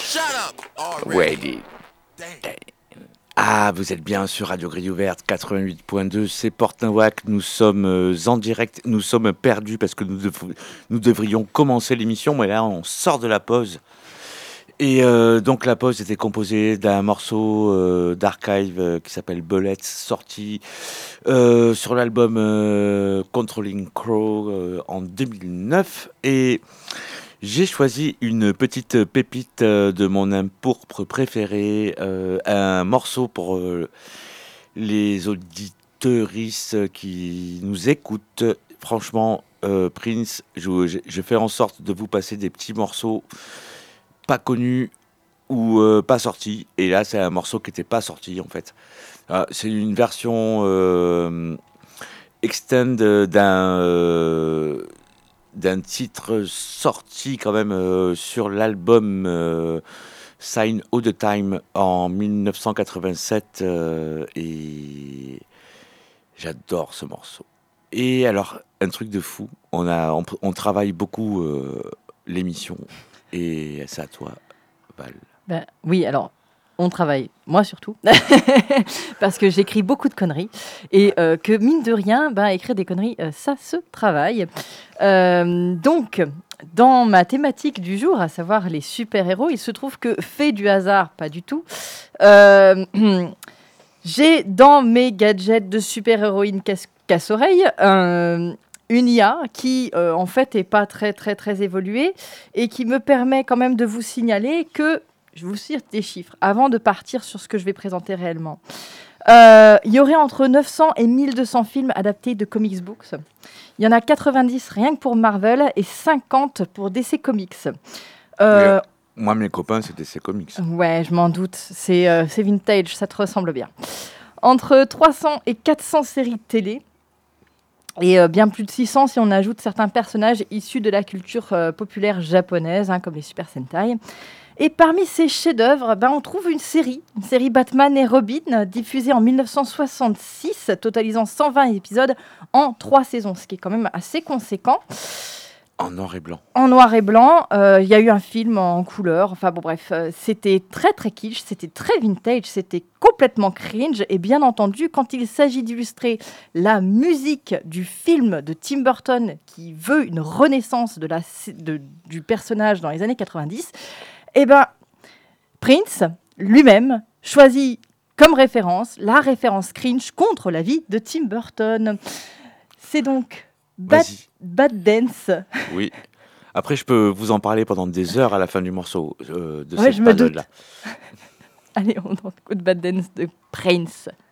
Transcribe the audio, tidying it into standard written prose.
Ready. Ah, vous êtes bien sur Radio Grille Ouverte 88.2, c'est Port-Nawak. Nous sommes en direct, nous sommes perdus parce que nous devrions commencer l'émission, mais là on sort de la pause. Et donc la pause était composée d'un morceau d'archive qui s'appelle Bullets, sorti sur l'album Controlling Crow en 2009. Et j'ai choisi une petite pépite de mon pourpre préféré, un morceau pour les auditeuristes qui nous écoutent. Franchement, Prince, je fais en sorte de vous passer des petits morceaux pas connus ou pas sortis. Et là, c'est un morceau qui n'était pas sorti, en fait. C'est une version extend d'un titre sorti quand même sur l'album Sign All the Time en 1987 et j'adore ce morceau. Et alors, un truc de fou, on travaille beaucoup l'émission et c'est à toi, Val. Ben, oui, alors, on travaille, moi surtout, parce que j'écris beaucoup de conneries et que mine de rien, écrire des conneries, ça se travaille. Donc, dans ma thématique du jour, à savoir les super-héros, il se trouve que, fait du hasard, pas du tout, j'ai dans mes gadgets de super-héroïne casse-oreille une IA qui, en fait, n'est pas très, très, très évoluée et qui me permet quand même de vous signaler que, je vous cite des chiffres, avant de partir sur ce que je vais présenter réellement. Il y aurait entre 900 et 1200 films adaptés de comics books. Il y en a 90 rien que pour Marvel et 50 pour DC Comics. Moi, mes copains, c'est DC Comics. Ouais, je m'en doute. C'est vintage, ça te ressemble bien. Entre 300 et 400 séries télé. Et bien plus de 600 si on ajoute certains personnages issus de la culture populaire japonaise, comme les Super Sentai. Et parmi ces chefs-d'œuvre, on trouve une série Batman et Robin, diffusée en 1966, totalisant 120 épisodes en 3 saisons, ce qui est quand même assez conséquent. En noir et blanc. En noir et blanc, il y a eu un film en couleur. Enfin bon, bref, c'était très très kitsch, c'était très vintage, c'était complètement cringe. Et bien entendu, quand il s'agit d'illustrer la musique du film de Tim Burton qui veut une renaissance du personnage dans les années 90, Prince lui-même choisit comme référence la référence cringe contre la vie de Tim Burton. C'est donc Bad Dance. Oui. Après, je peux vous en parler pendant des heures à la fin du morceau de cette période-là. Allez, on écoute Bad Dance de Prince.